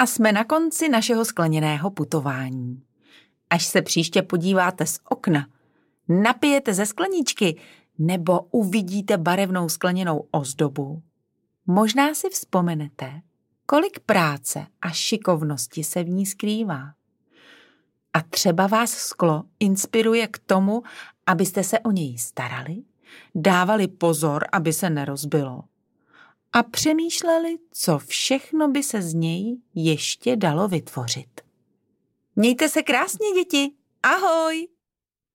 A jsme na konci našeho skleněného putování. Až se příště podíváte z okna, napijete ze skleničky nebo uvidíte barevnou skleněnou ozdobu, možná si vzpomenete, kolik práce a šikovnosti se v ní skrývá. A třeba vás sklo inspiruje k tomu, abyste se o něj starali, dávali pozor, aby se nerozbilo a přemýšleli, co všechno by se z něj ještě dalo vytvořit. Mějte se krásně, děti! Ahoj!